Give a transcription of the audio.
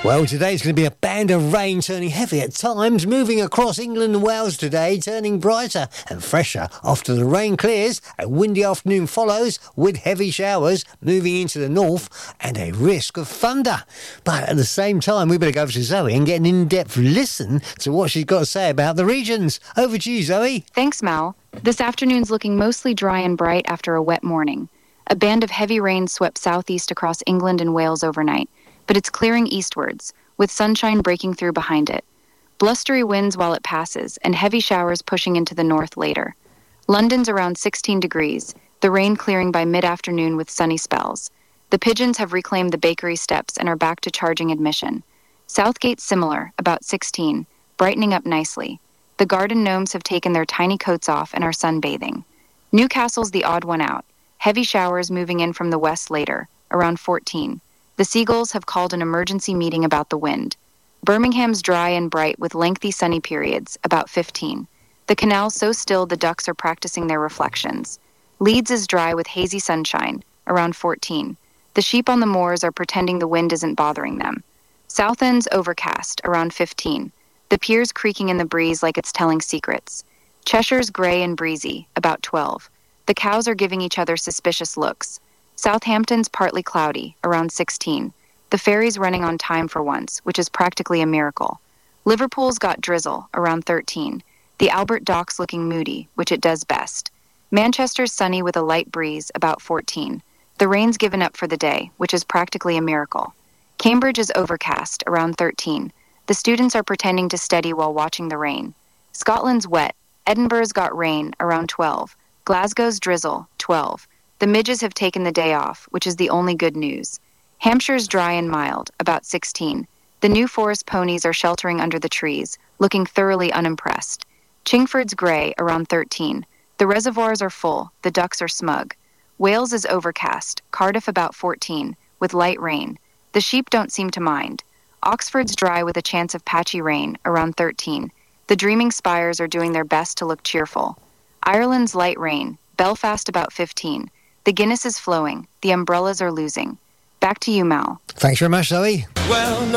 Well, today's going to be a band of rain turning heavy at times, moving across England and Wales today, turning brighter and fresher after the rain clears. A windy afternoon follows with heavy showers moving into the north and a risk of thunder. But at the same time, we better go over to Zoe and get an in-depth listen to what she's got to say about the regions. Over to you, Zoe. Thanks, Mal. This afternoon's looking mostly dry and bright after a wet morning. A band of heavy rain swept southeast across England and Wales overnight, but it's clearing eastwards, with sunshine breaking through behind it. Blustery winds while it passes, and heavy showers pushing into the north later. London's around 16 degrees, the rain clearing by mid-afternoon with sunny spells. The Pigeons have reclaimed the bakery steps and are back to charging admission. Southgate's similar, about 16, brightening up nicely. The garden gnomes have taken their tiny coats off and are sunbathing. Newcastle's the odd one out, heavy showers moving in from the west later, around 14. The Seagulls have called an emergency meeting about the wind. Birmingham's dry and bright with lengthy sunny periods, about 15. The canal's so still the ducks are practicing their reflections. Leeds is dry with hazy sunshine, around 14. The sheep on the moors are pretending the wind isn't bothering them. Southend's overcast, around 15. The pier's creaking in the breeze like it's telling secrets. Cheshire's grey and breezy, about 12. The cows are giving each other suspicious looks. Southampton's partly cloudy, around 16. The ferry's running on time for once, which is practically a miracle. Liverpool's got drizzle, around 13. The Albert Docks looking moody, which it does best. Manchester's sunny with a light breeze, about 14. The rain's given up for the day, which is practically a miracle. Cambridge is overcast, around 13. The students are pretending to study while watching the rain. Scotland's wet. Edinburgh's got rain, around 12. Glasgow's drizzle, 12. The midges have taken the day off, which is the only good news. Hampshire's dry and mild, about 16. The New Forest ponies are sheltering under the trees, looking thoroughly unimpressed. Chingford's grey, around 13. The reservoirs are full, the ducks are smug. Wales is overcast, Cardiff about 14, with light rain. The sheep don't seem to mind. Oxford's dry with a chance of patchy rain, around 13. The dreaming spires are doing their best to look cheerful. Ireland's light rain, Belfast about 15. The Guinness is flowing. The umbrellas are losing. Back to you, Mal. Thanks very much, Zoe. Well, no